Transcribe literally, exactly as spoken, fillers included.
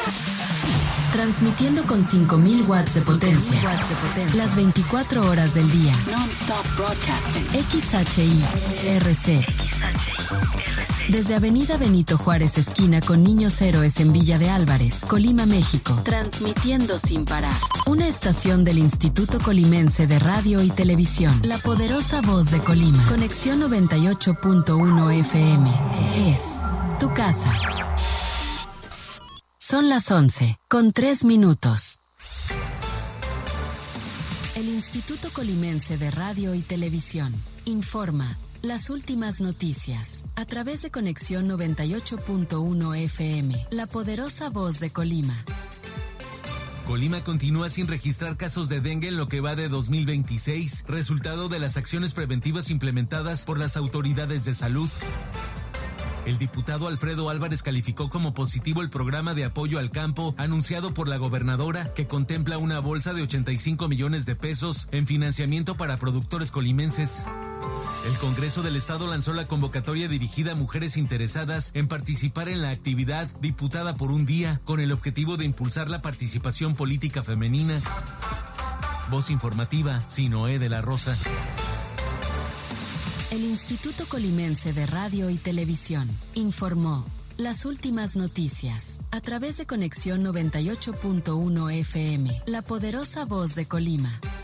Transmitiendo con cinco mil watts de potencia, watts de potencia las veinticuatro horas del día. X H I R C. Desde Avenida Benito Juárez, esquina con Niños Héroes en Villa de Álvarez, Colima, México. Transmitiendo sin parar. Una estación del Instituto Colimense de Radio y Televisión. La poderosa voz de Colima. Conexión noventa y ocho punto uno F M. Es tu casa. Son las once, con tres minutos. El Instituto Colimense de Radio y Televisión informa las últimas noticias a través de Conexión noventa y ocho punto uno F M, la poderosa voz de Colima. Colima continúa sin registrar casos de dengue en lo que va de dos mil veintiséis, resultado de las acciones preventivas implementadas por las autoridades de salud. El diputado Alfredo Álvarez calificó como positivo el programa de apoyo al campo anunciado por la gobernadora, que contempla una bolsa de ochenta y cinco millones de pesos en financiamiento para productores colimenses. El Congreso del Estado lanzó la convocatoria dirigida a mujeres interesadas en participar en la actividad Diputada por un Día, con el objetivo de impulsar la participación política femenina. Voz informativa, Sinoé de la Rosa. El Instituto Colimense de Radio y Televisión informó las últimas noticias a través de Conexión noventa y ocho punto uno F M, la poderosa voz de Colima.